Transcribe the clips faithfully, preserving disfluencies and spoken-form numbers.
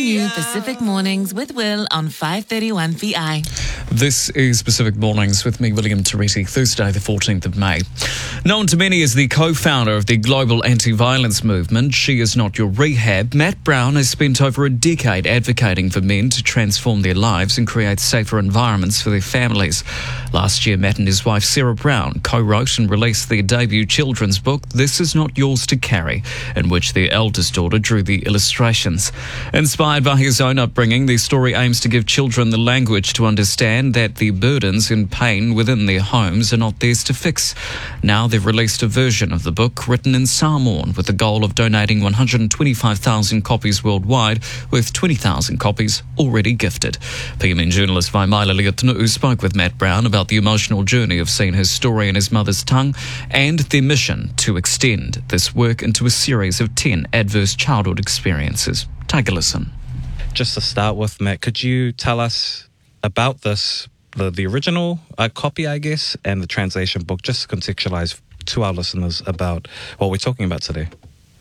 you Pacific Mornings with Will on five thirty-one V I. This is Pacific Mornings with me, William Toretti, Thursday the fourteenth of May. Known to many as the co-founder of the global anti-violence movement, She Is Not Your Rehab, Matt Brown has spent over a decade advocating for men to transform their lives and create safer environments for their families. Last year, Matt and his wife Sarah Brown co-wrote and released their debut children's book, This Is Not Yours to Carry, in which their eldest daughter drew the illustrations. Inspired by his own upbringing, the story aims to give children the language to understand that the burdens and pain within their homes are not theirs to fix. Now they've released a version of the book written in Samoan with the goal of donating one hundred twenty-five thousand copies worldwide, with twenty thousand copies already gifted. P M N journalist Vaimaila Leotunu'u spoke with Matt Brown about the emotional journey of seeing his story in his mother's tongue and their mission to extend this work into a series of ten adverse childhood experiences. Take a listen. Just to start with, Matt, could you tell us about this, the, the original uh, copy, I guess, and the translation book, just to contextualize to our listeners about what we're talking about today?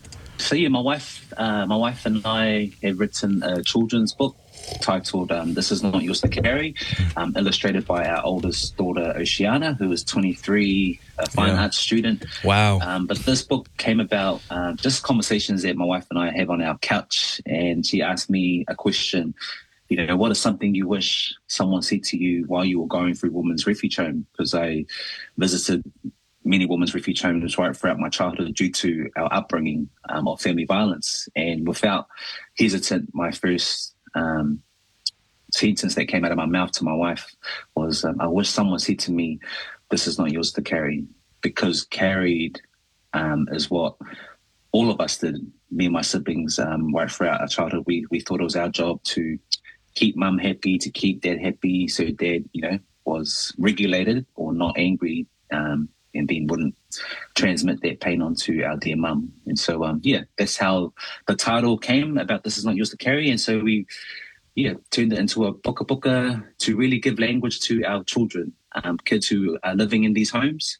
So yeah, my wife, uh, my wife and I had written a children's book titled um, This Is Not Yours to Carry, um, illustrated by our oldest daughter, Oceana, who is twenty-three, a fine yeah. arts student. Wow. Um, but this book came about uh, just conversations that my wife and I have on our couch, and she asked me a question, you know, what is something you wish someone said to you while you were going through Women's Refuge Home? Because I visited many women's refuge homes right throughout my childhood due to our upbringing um, of family violence. And without hesitant, my first um, sentence that came out of my mouth to my wife was, um, I wish someone said to me, this is not yours to carry. Because carried um, is what all of us did, me and my siblings, um, right throughout our childhood. We, we thought it was our job to keep mum happy, to keep dad happy, so dad, you know, was regulated or not angry, um, and then wouldn't transmit that pain onto our dear mum. And so, um, yeah, that's how the title came about, This Is Not Yours to Carry. And so we, yeah, turned it into a book, a booker to really give language to our children, um, kids who are living in these homes.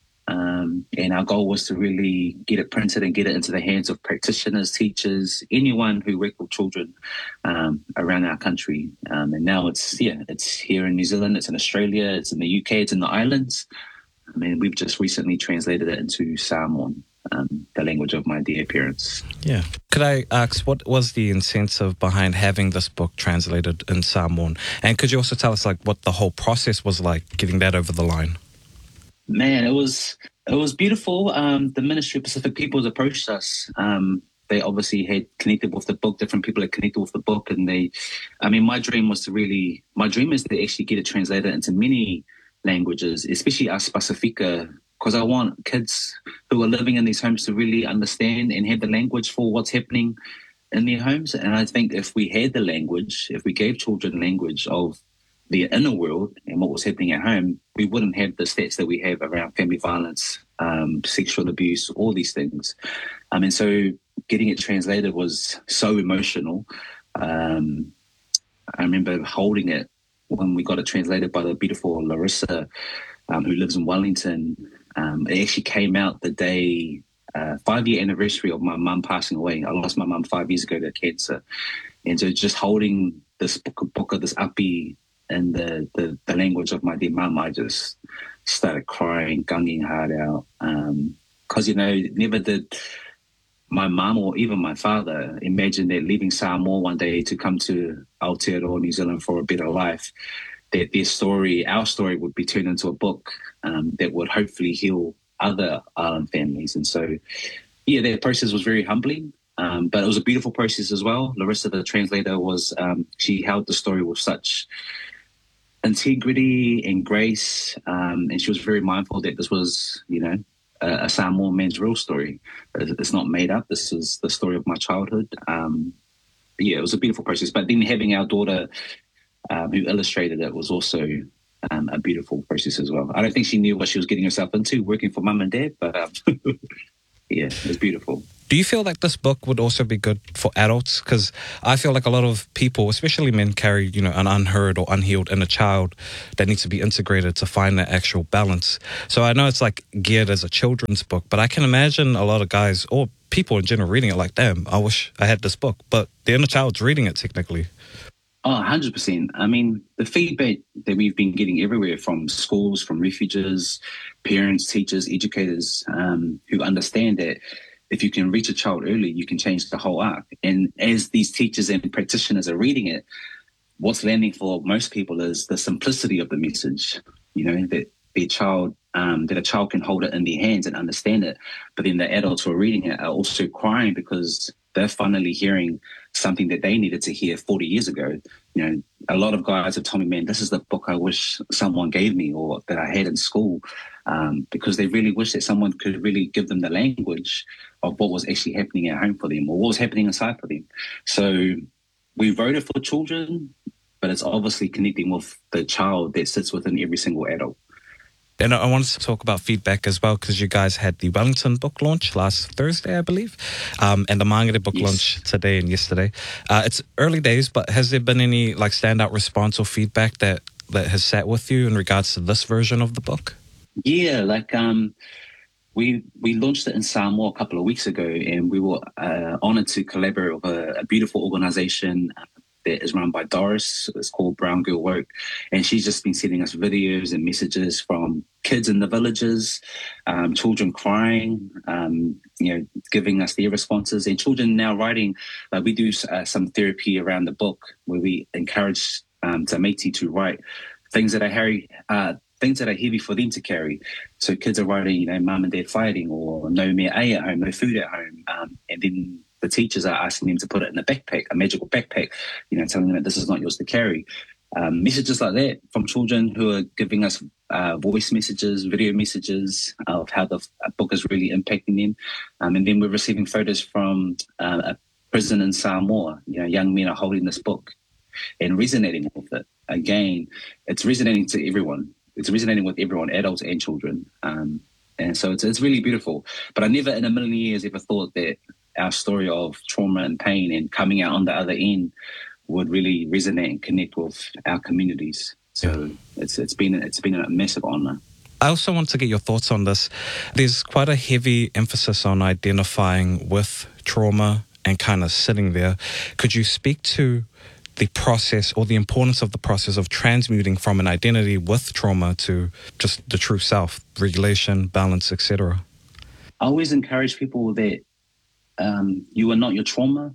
Um, and our goal was to really get it printed and get it into the hands of practitioners, teachers, anyone who work with children um, around our country. Um, and now it's, yeah, it's here in New Zealand, it's in Australia, it's in the U K, it's in the islands. I mean, we've just recently translated it into Samoan, um, the language of my dear parents. Yeah. Could I ask, what was the incentive behind having this book translated in Samoan? And could you also tell us, like, what the whole process was like, getting that over the line? Man, it was it was beautiful. Um, the Ministry of Pacific Peoples approached us. Um, they obviously had connected with the book. Different people had connected with the book, and they, I mean, my dream was to really, my dream is to actually get it translated into many languages, especially us Pacifica, because I want kids who are living in these homes to really understand and have the language for what's happening in their homes. And I think if we had the language, if we gave children language of the inner world and what was happening at home, we wouldn't have the stats that we have around family violence, um, sexual abuse, all these things. Um, and so getting it translated was so emotional. Um, I remember holding it when we got it translated by the beautiful Larissa, um, who lives in Wellington. Um, it actually came out the day, uh, five-year anniversary of my mum passing away. I lost my mum five years ago to cancer. And so just holding this book, book of this api, and the, the, the language of my dear mum, I just started crying, gunging hard out. Because, um, you know, never did my mum or even my father imagine that leaving Samoa one day to come to Aotearoa, New Zealand for a better life, that their story, our story, would be turned into a book um, that would hopefully heal other island families. And so, yeah, that process was very humbling. Um, but it was a beautiful process as well. Larissa, the translator, was, um, she held the story with such integrity and grace, um, and she was very mindful that this was, you know, a, a Samoan man's real story. It's not made up. This is the story of my childhood. Um, yeah, it was a beautiful process. But then having our daughter, um, who illustrated it, was also um, a beautiful process as well. I don't think she knew what she was getting herself into working for mum and dad, but um, yeah, it was beautiful. Do you feel like this book would also be good for adults? Because I feel like a lot of people, especially men, carry, you know, an unheard or unhealed inner child that needs to be integrated to find that actual balance. So I know it's like geared as a children's book, but I can imagine a lot of guys, or people in general reading it like, damn, I wish I had this book. But the inner child's reading it technically. Oh, one hundred percent. I mean, the feedback that we've been getting everywhere from schools, from refugees, parents, teachers, educators, um, who understand that if you can reach a child early, you can change the whole arc. And as these teachers and practitioners are reading it, what's landing for most people is the simplicity of the message, you know, that their child, um, that a child can hold it in their hands and understand it. But then the adults who are reading it are also crying because they're finally hearing something that they needed to hear forty years ago. You know, a lot of guys have told me, man, this is the book I wish someone gave me or that I had in school, um, because they really wish that someone could really give them the language of what was actually happening at home for them or what was happening inside for them. So we wrote it for children, but it's obviously connecting with the child that sits within every single adult. And I wanted to talk about feedback as well, because you guys had the Wellington book launch last Thursday, I believe, um, and the Mangere book yes. launch today and yesterday. Uh, it's early days, but has there been any like standout response or feedback that, that has sat with you in regards to this version of the book? Yeah, like um, we we launched it in Samoa a couple of weeks ago, and we were uh, honoured to collaborate with a, a beautiful organisation that is run by Doris. It's called Brown Girl Work. And she's just been sending us videos and messages from kids in the villages, um, children crying, um, you know, giving us their responses, and children now writing. Like we do uh, some therapy around the book where we encourage um, Tameti to write things that are heavy, uh, things that are heavy for them to carry. So kids are writing, you know, mum and dad fighting, or no mere A at home, no food at home. Um, and then the teachers are asking them to put it in a backpack, a magical backpack, you know, telling them that this is not yours to carry. Um, messages like that from children who are giving us uh, voice messages, video messages of how the book is really impacting them. Um, and then we're receiving photos from uh, a prison in Samoa. You know, young men are holding this book and resonating with it. Again, it's resonating to everyone. It's resonating with everyone, adults and children. Um, and so it's, it's really beautiful. But I never in a million years ever thought that our story of trauma and pain and coming out on the other end would really resonate and connect with our communities. So yeah. it's it's been it's been a massive honor. I also want to get your thoughts on this. There's quite a heavy emphasis on identifying with trauma and kind of sitting there. Could you speak to the process or the importance of the process of transmuting from an identity with trauma to just the true self, regulation, balance, et cetera? I always encourage people that um, you are not your trauma.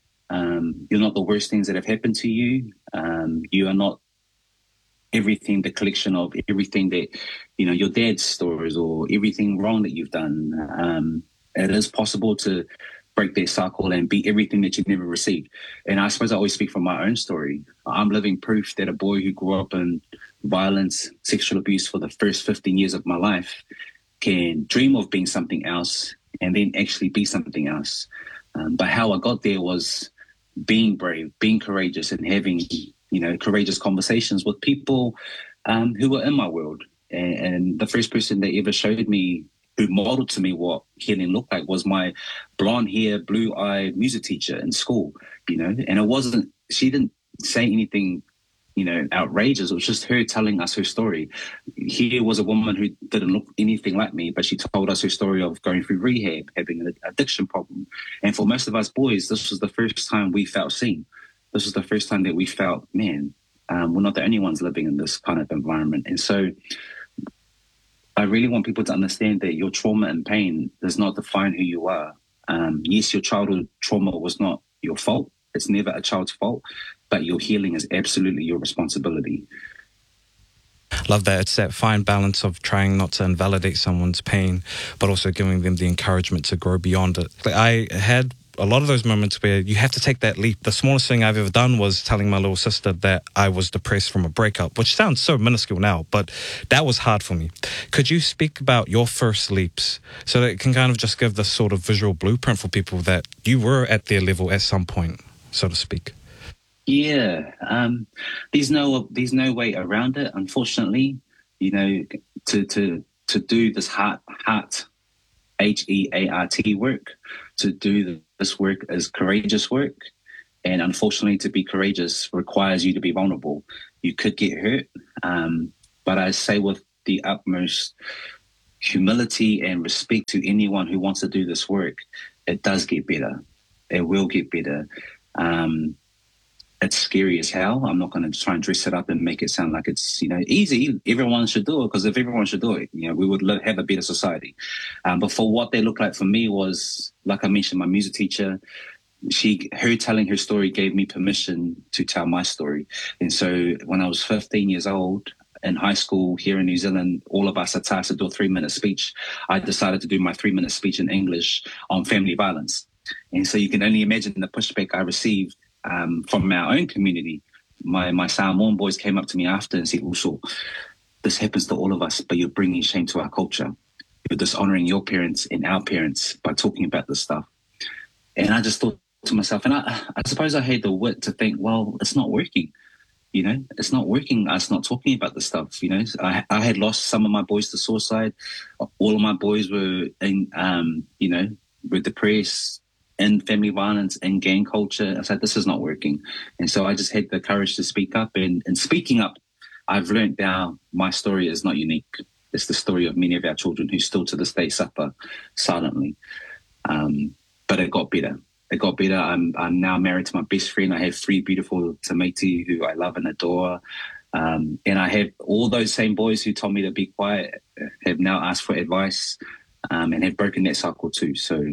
Um, you're not the worst things that have happened to you. Um, you are not everything, the collection of everything that, you know, your dad's stories or everything wrong that you've done. Um, it is possible to break that cycle and be everything that you've never received. And I suppose I always speak from my own story. I'm living proof that a boy who grew up in violence, sexual abuse for the first fifteen years of my life can dream of being something else and then actually be something else. Um, but how I got there was being brave, being courageous, and having, you know, courageous conversations with people um, who were in my world. And, and the first person that ever showed me, who modeled to me what healing looked like, was my blonde hair, blue eye music teacher in school, you know, and it wasn't, she didn't say anything, you know, outrageous. It was just her telling us her story. Here was a woman who didn't look anything like me, but she told us her story of going through rehab, having an addiction problem. And for most of us boys, this was the first time we felt seen. This was the first time that we felt, man, um, we're not the only ones living in this kind of environment. And so I really want people to understand that your trauma and pain does not define who you are. Um, yes, your childhood trauma was not your fault. It's never a child's fault, but your healing is absolutely your responsibility. Love that. It's that fine balance of trying not to invalidate someone's pain, but also giving them the encouragement to grow beyond it. Like, I had a lot of those moments where you have to take that leap. The smallest thing I've ever done was telling my little sister that I was depressed from a breakup, which sounds so minuscule now, but that was hard for me. Could you speak about your first leaps so that it can kind of just give this sort of visual blueprint for people that you were at their level at some point, so to speak? Yeah, um, there's no there's no way around it. Unfortunately, you know, to to to do this heart heart H E A R T work, to do this work is courageous work, and unfortunately, to be courageous requires you to be vulnerable. You could get hurt, um, but I say with the utmost humility and respect to anyone who wants to do this work, it does get better. It will get better. Um, it's scary as hell. I'm not going to try and dress it up and make it sound like it's, you know, easy. Everyone should do it, because if everyone should do it, you know, we would live, have a better society. Um, but for what they looked like for me was, like I mentioned, my music teacher, she, her telling her story gave me permission to tell my story. And so when I was fifteen years old in high school here in New Zealand, all of us are tasked to do a three minute speech. I decided to do my three minute speech in English on family violence. And so you can only imagine the pushback I received um, from our own community. My, my Samoan boys came up to me after and said, "Uso, this happens to all of us, but you're bringing shame to our culture. You're dishonoring your parents and our parents by talking about this stuff." And I just thought to myself, and I, I suppose I had the wit to think, well, it's not working. You know, it's not working. Us not talking about the stuff. You know, I, I had lost some of my boys to suicide. All of my boys were in, um, you know, were depressed, in family violence, and gang culture. I said, this is not working. And so I just had the courage to speak up. And, and speaking up, I've learned now my story is not unique. It's the story of many of our children who still to this day suffer silently. Um, but it got better. It got better. I'm I'm now married to my best friend. I have three beautiful tamati who I love and adore. Um, and I have all those same boys who told me to be quiet have now asked for advice um, and have broken that cycle too. So,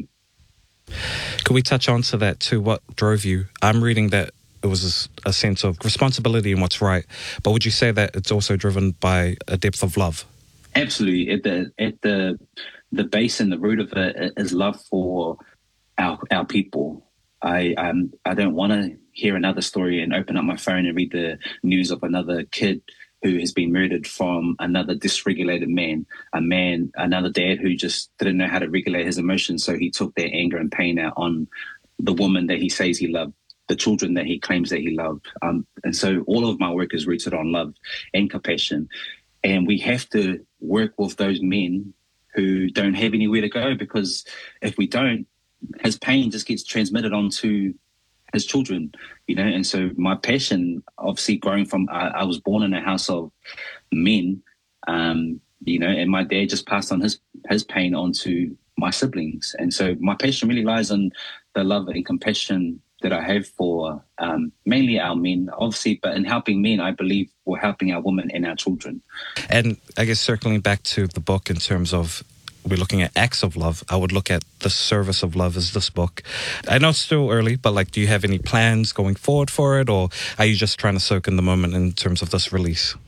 could we touch on to that too? What drove you? I'm reading that it was a, a sense of responsibility and what's right. But would you say that it's also driven by a depth of love? Absolutely. At the at the the base and the root of it is love for our our people. I um I don't want to hear another story and open up my phone and read the news of another kid who has been murdered from another dysregulated man, a man, another dad who just didn't know how to regulate his emotions, so he took their anger and pain out on the woman that he says he loved, the children that he claims that he loved. Um, and so all of my work is rooted on love and compassion. And we have to work with those men who don't have anywhere to go, because if we don't, his pain just gets transmitted onto his children, you know. And so my passion, obviously growing from, I, I was born in a house of men, um, you know, and my dad just passed on his, his pain onto my siblings. And so my passion really lies on the love and compassion that I have for um, mainly our men, obviously, but in helping men, I believe we're helping our women and our children. And I guess circling back to the book in terms of we're looking at acts of love, I would look at the service of love as this book. I know it's still early, but like, do you have any plans going forward for it, or are you just trying to soak in the moment in terms of this release?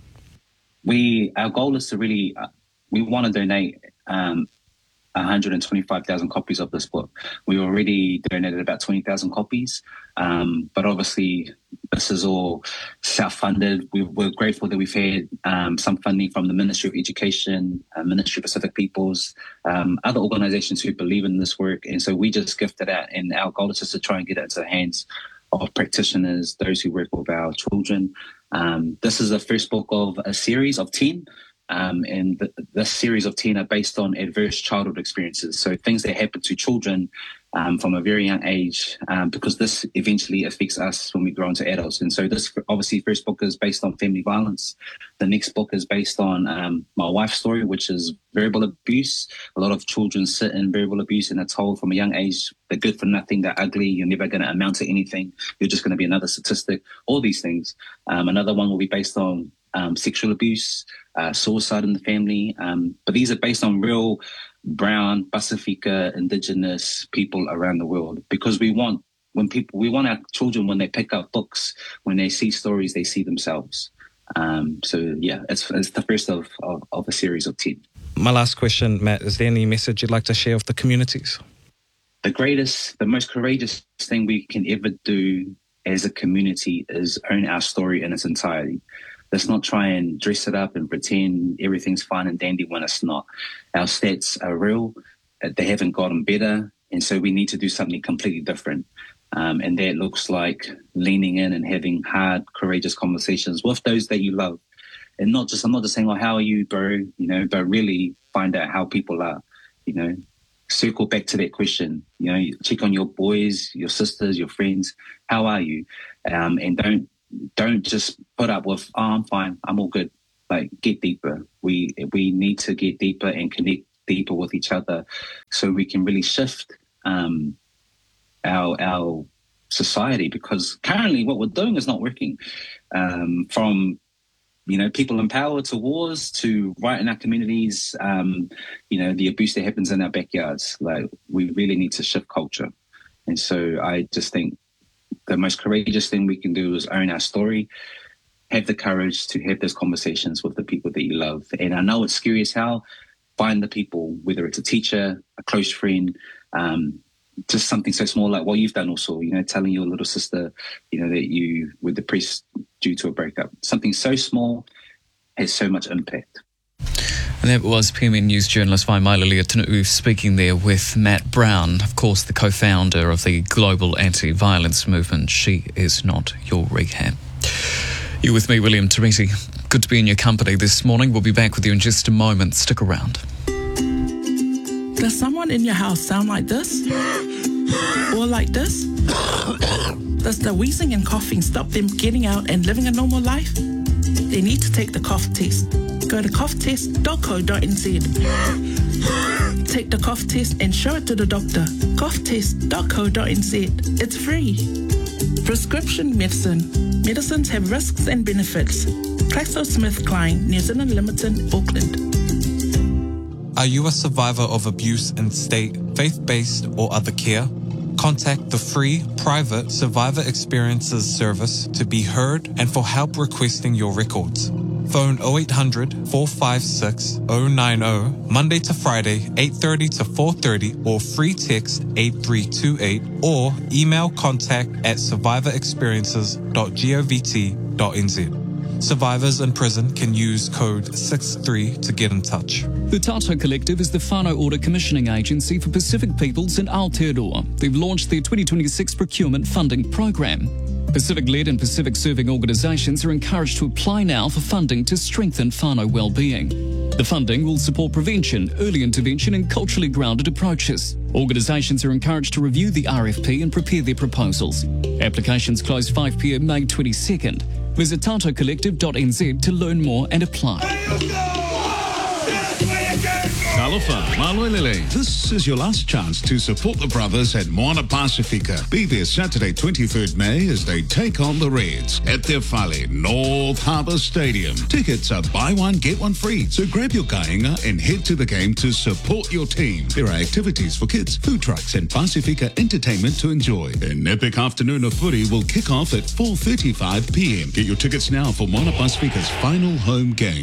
We, our goal is to really, uh, we want to donate um, one hundred twenty-five thousand copies of this book. We already donated about twenty thousand copies, um, but obviously this is all self-funded. We, we're grateful that we've had um, some funding from the Ministry of Education, uh, Ministry of Pacific Peoples, um, other organizations who believe in this work. And so we just gifted out, and our goal is just to try and get it into the hands of practitioners, those who work with our children. Um, this is the first book of a series of ten. Um, and th- this series of ten are based on adverse childhood experiences. So things that happen to children um, from a very young age, um, because this eventually affects us when we grow into adults. And so this, obviously, first book is based on family violence. The next book is based on um, my wife's story, which is verbal abuse. A lot of children sit in verbal abuse and are told from a young age, they're good for nothing, they're ugly, you're never going to amount to anything, you're just going to be another statistic, all these things. Um, another one will be based on Um, sexual abuse, uh, suicide in the family. Um, but these are based on real brown, Pasifika, indigenous people around the world, because we want, when people, we want our children, when they pick up books, when they see stories, they see themselves. Um, so yeah, it's, it's the first of, of, of a series of ten. My last question, Matt, is there any message you'd like to share with the communities? The greatest, the most courageous thing we can ever do as a community is own our story in its entirety. Let's not try and dress it up and pretend everything's fine and dandy when it's not. Our stats are real. They haven't gotten better. And so we need to do something completely different. Um, and that looks like leaning in and having hard, courageous conversations with those that you love. And not just, I'm not just saying, well, how are you, bro? You know, but really find out how people are, you know. Circle back to that question, you know, check on your boys, your sisters, your friends. How are you? Um, and don't, Don't just put up with, oh, I'm fine, I'm all good. Like, get deeper. We we need to get deeper and connect deeper with each other so we can really shift um, our our society, because currently what we're doing is not working. Um, from you know, people in power to wars to right in our communities, um, you know, the abuse that happens in our backyards. Like, we really need to shift culture. And so I just think the most courageous thing we can do is own our story, have the courage to have those conversations with the people that you love. And I know it's scary as hell. Find the people, whether it's a teacher, a close friend, um, just something so small like what you've done also, you know, telling your little sister, you know, that you were depressed due to a breakup. Something so small has so much impact. And that was P M N News journalist Waimalia Tunu speaking there with Matt Brown, of course, the co-founder of the global anti-violence movement. She is not your rehab. You're with me, William Teresi. Good to be in your company this morning. We'll be back with you in just a moment. Stick around. Does someone in your house sound like this? Or like this? Does the wheezing and coughing stop them getting out and living a normal life? They need to take the cough test. Go to cough test dot co dot n z. Take the cough test and show it to the doctor. cough test dot co dot n z. It's free. Prescription medicine. Medicines have risks and benefits. GlaxoSmithKline, New Zealand Limited, Auckland. Are you a survivor of abuse in state, faith-based, or other care? Contact the free, private Survivor Experiences service to be heard and for help requesting your records. Phone oh eight hundred, four five six, oh nine oh, Monday to Friday, eight thirty to four thirty, or free text eight three two eight, or email contact at survivor experiences dot govt dot n z. Survivors in prison can use code six three to get in touch. The Tato Collective is the whānau order commissioning agency for Pacific peoples in Aotearoa. They've launched their twenty twenty-six procurement funding program. Pacific-led and Pacific-serving organisations are encouraged to apply now for funding to strengthen whānau well-being. The funding will support prevention, early intervention and culturally grounded approaches. Organisations are encouraged to review the R F P and prepare their proposals. Applications close five p m May twenty-second. Visit tato collective dot n z to learn more and apply. Talofa, Maloelele. This is your last chance to support the brothers at Moana Pacifica. Be there Saturday, twenty-third May, as they take on the Reds at Te Whale, North Harbour Stadium. Tickets are buy one, get one free. So grab your kāinga and head to the game to support your team. There are activities for kids, food trucks and Pacifica entertainment to enjoy. An epic afternoon of footy will kick off at four thirty-five p m. Get your tickets now for Moana Pacifica's final home game.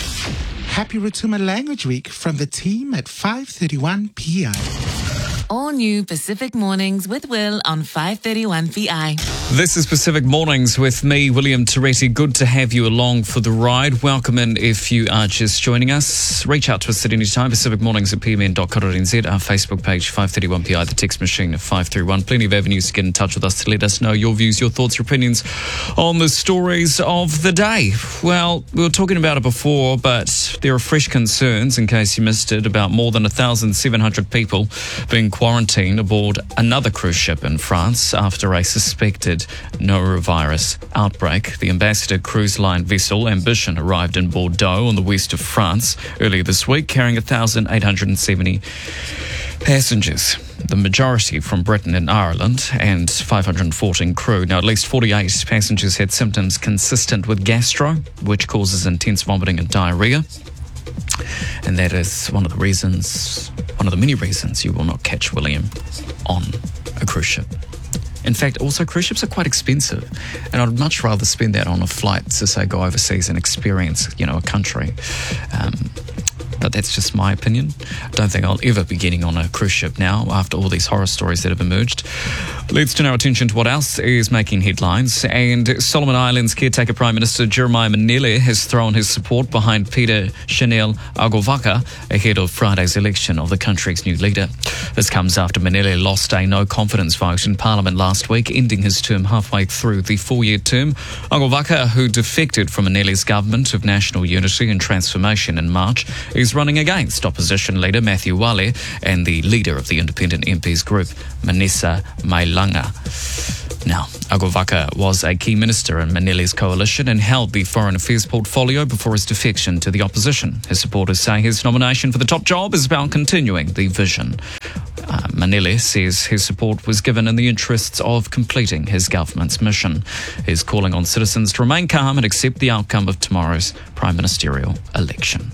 Happy Rotuma Language Week from the team at five thirty-one p m. All new Pacific Mornings with Will on five thirty-one P I. This is Pacific Mornings with me, William Teresi. Good to have you along for the ride. Welcome in if you are just joining us. Reach out to us at any time. Pacific Mornings at p m n dot co dot n z. Our Facebook page, five thirty-one P I. The text machine, five three one. Plenty of avenues to get in touch with us to let us know your views, your thoughts, your opinions on the stories of the day. Well, we were talking about it before, but there are fresh concerns, in case you missed it, about more than one thousand seven hundred people being quarantined aboard another cruise ship in France after a suspected norovirus outbreak. The Ambassador Cruise Line vessel Ambition arrived in Bordeaux on the west of France earlier this week, carrying one thousand eight hundred seventy passengers, the majority from Britain and Ireland, and five hundred fourteen crew. Now, at least forty-eight passengers had symptoms consistent with gastro, which causes intense vomiting and diarrhea. And that is one of the reasons, one of the many reasons you will not catch William on a cruise ship. In fact, also cruise ships are quite expensive, and I'd much rather spend that on a flight to, say, go overseas and experience, you know, a country. Um, but that's just my opinion. I don't think I'll ever be getting on a cruise ship now after all these horror stories that have emerged. Let's turn our attention to what else is making headlines. And Solomon Islands caretaker Prime Minister Jeremiah Manele has thrown his support behind Peter Chanel Agovaka ahead of Friday's election of the country's new leader. This comes after Manele lost a no-confidence vote in Parliament last week, ending his term halfway through the four-year term. Agovaka, who defected from Manele's government of national unity and transformation in March, is running against opposition leader Matthew Wale and the leader of the independent M Ps group, Manessa Mailanga. Now, Agovaka was a key minister in Manele's coalition and held the foreign affairs portfolio before his defection to the opposition. His supporters say his nomination for the top job is about continuing the vision Uh, Manele says his support was given in the interests of completing his government's mission. He's calling on citizens to remain calm and accept the outcome of tomorrow's prime ministerial election.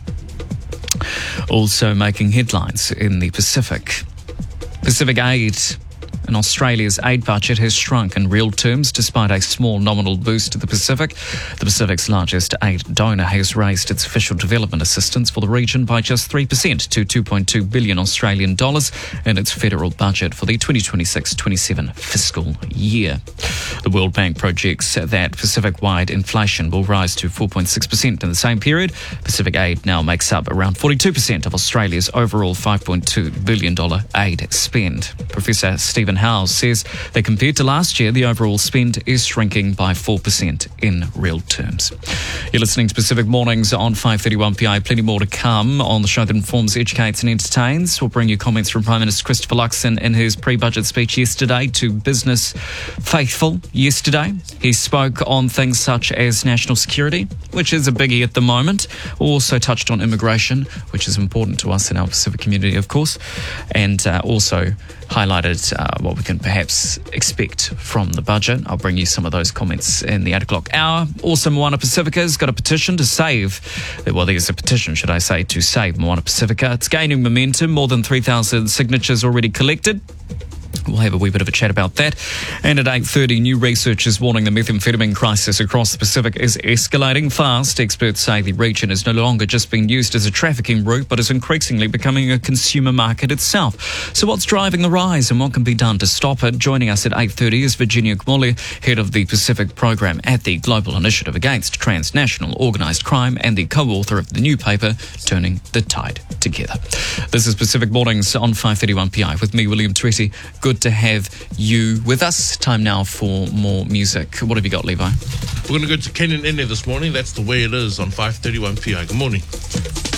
Also making headlines in the Pacific. Pacific Aid and Australia's aid budget has shrunk in real terms despite a small nominal boost to the Pacific. The Pacific's largest aid donor has raised its official development assistance for the region by just three percent to two point two billion Australian dollars in its federal budget for the twenty twenty-six twenty-seven fiscal year. The World Bank projects that Pacific-wide inflation will rise to four point six percent in the same period. Pacific Aid now makes up around forty-two percent of Australia's overall five point two billion dollars aid spend. Professor Stephen Howes says that compared to last year, the overall spend is shrinking by four percent in real terms. You're listening to Pacific Mornings on five thirty-one P I. Plenty more to come on the show that informs, educates and entertains. We'll bring you comments from Prime Minister Christopher Luxon in his pre-budget speech yesterday to business faithful yesterday. He spoke on things such as national security, which is a biggie at the moment. Also touched on immigration, which is important to us in our Pacific community, of course, and uh, also highlighted uh, what we can perhaps expect from the budget. I'll bring you some of those comments in the eight o'clock hour. Also, Moana Pacifica's got a petition to save, well, there's a petition, should I say, to save Moana Pacifica. It's gaining momentum, more than three thousand signatures already collected. We'll have a wee bit of a chat about that. And at eight thirty, new research is warning the methamphetamine crisis across the Pacific is escalating fast. Experts say the region is no longer just being used as a trafficking route, but is increasingly becoming a consumer market itself. So what's driving the rise and what can be done to stop it? Joining us at eight thirty is Virginia Gmole, head of the Pacific Program at the Global Initiative Against Transnational Organised Crime and the co-author of the new paper, Turning the Tide Together. This is Pacific Mornings on five thirty-one P I with me, William Tueti. Good to have you with us. Time now for more music. What have you got, Levi? We're going to go to Ken and Ene this morning. That's the way it is on five thirty-one P I. Good morning.